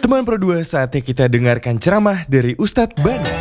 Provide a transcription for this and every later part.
Teman-teman Pro 2, saatnya kita dengarkan ceramah dari Ustadz Bana.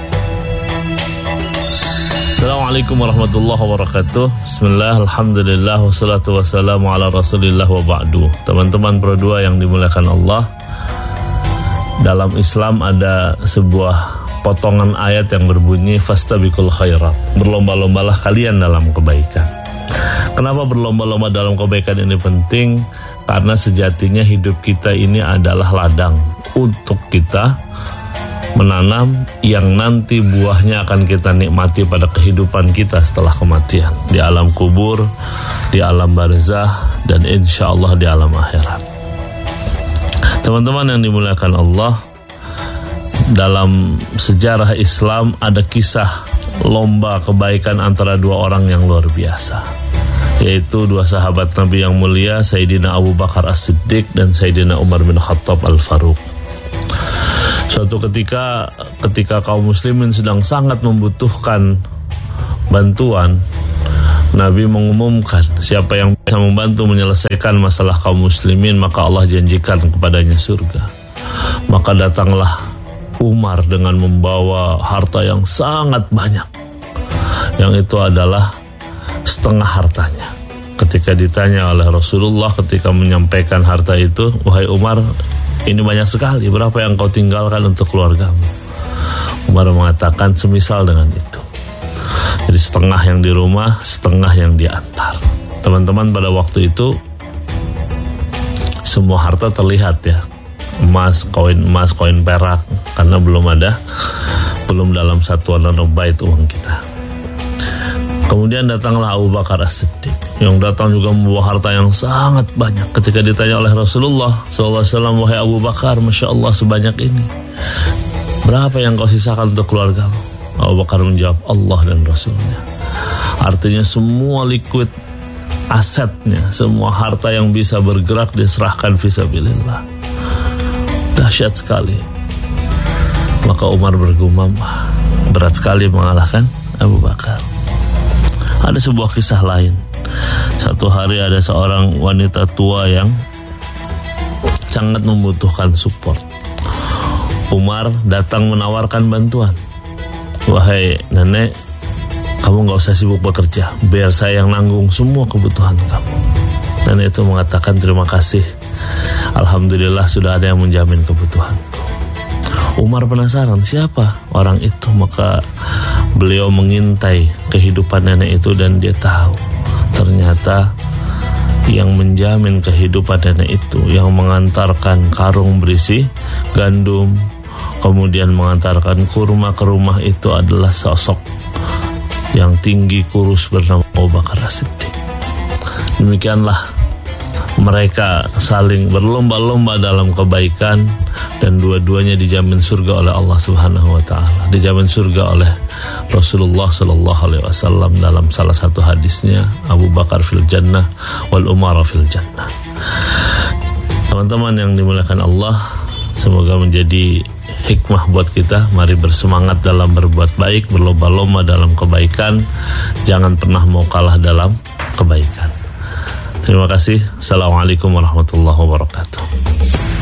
Assalamualaikum warahmatullahi wabarakatuh. Bismillah, alhamdulillah, wassalatu wassalamu ala rasulillah wa ba'du. Teman-teman Pro 2 yang dimuliakan Allah, dalam Islam ada sebuah potongan ayat yang berbunyi fastabiqul khairat, berlomba-lombalah kalian dalam kebaikan. Kenapa berlomba-lomba dalam kebaikan ini penting? Karena sejatinya hidup kita ini adalah ladang untuk kita menanam yang nanti buahnya akan kita nikmati pada kehidupan kita setelah kematian, di alam kubur, di alam barzah, dan insya Allah di alam akhirat. Teman-teman yang dimuliakan Allah, dalam sejarah Islam ada kisah lomba kebaikan antara dua orang yang luar biasa, yaitu dua sahabat Nabi yang mulia, Sayyidina Abu Bakar As-Siddiq dan Sayyidina Umar bin Khattab Al-Faruq. Suatu ketika kaum muslimin sedang sangat membutuhkan bantuan, Nabi mengumumkan siapa yang bisa membantu menyelesaikan masalah kaum muslimin, maka Allah janjikan kepadanya surga. Maka datanglah Umar dengan membawa harta yang sangat banyak, yang itu adalah setengah hartanya. Ketika ditanya oleh Rasulullah ketika menyampaikan harta itu, wahai Umar, ini banyak sekali, berapa yang kau tinggalkan untuk keluargamu? Umar mengatakan semisal dengan itu. Jadi setengah yang di rumah, setengah yang diantar. Teman-teman, pada waktu itu semua harta terlihat ya, emas, koin perak, karena belum dalam satuan rupiah itu uang kita. Kemudian datanglah Abu Bakar As-Siddiq yang datang juga membawa harta yang sangat banyak. Ketika ditanya oleh Rasulullah SAW, wahai Abu Bakar, Masya Allah sebanyak ini, berapa yang kau sisakan untuk keluargamu? Abu Bakar menjawab, Allah dan Rasulnya. Artinya semua liquid asetnya, semua harta yang bisa bergerak diserahkan fisabilillah. Dahsyat sekali. Maka Umar bergumam, berat sekali mengalahkan Abu Bakar. Ada sebuah kisah lain. Satu hari ada seorang wanita tua yang sangat membutuhkan support. Umar datang menawarkan bantuan. Wahai nenek, kamu gak usah sibuk bekerja, biar saya yang nanggung semua kebutuhan kamu. Nenek itu mengatakan, terima kasih, alhamdulillah sudah ada yang menjamin kebutuhanku. Umar penasaran siapa orang itu, maka beliau mengintai kehidupan nenek itu dan dia tahu ternyata yang menjamin kehidupan nenek itu, yang mengantarkan karung berisi gandum, kemudian mengantarkan kurma ke rumah itu adalah sosok yang tinggi kurus bernama Abu Bakar As-Siddiq. Demikianlah mereka saling berlomba-lomba dalam kebaikan dan dua-duanya dijamin surga oleh Allah Subhanahu wa taala, dijamin surga oleh Rasulullah sallallahu alaihi wasallam dalam salah satu hadisnya, Abu Bakar fil jannah wal Umar fil jannah. Teman-teman yang dimuliakan Allah, semoga menjadi hikmah buat kita. Mari bersemangat dalam berbuat baik, berlomba-lomba dalam kebaikan, jangan pernah mau kalah dalam kebaikan. Terima kasih. Assalamualaikum warahmatullahi wabarakatuh.